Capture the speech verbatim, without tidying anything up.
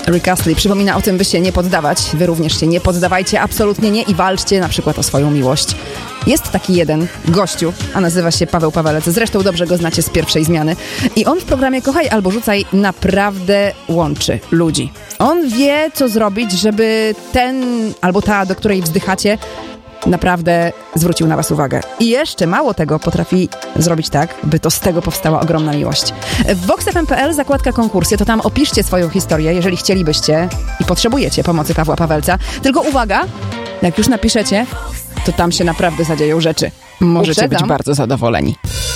Rick Astley przypomina o tym, by się nie poddawać. Wy również się nie poddawajcie, absolutnie nie i walczcie na przykład o swoją miłość. Jest taki jeden gościu, a nazywa się Paweł Pawelec. Zresztą dobrze go znacie z Pierwszej Zmiany. I on w programie Kochaj albo Rzucaj naprawdę łączy ludzi. On wie, co zrobić, żeby ten albo ta, do której wzdychacie, naprawdę zwrócił na was uwagę. I jeszcze mało tego potrafi zrobić tak, by to z tego powstała ogromna miłość. W vox f m kropka p l zakładka konkursy, to tam opiszcie swoją historię, jeżeli chcielibyście i potrzebujecie pomocy Pawła Pawelca. Tylko uwaga, jak już napiszecie, to tam się naprawdę zadzieją rzeczy. Możecie Uprzedzam. być bardzo zadowoleni.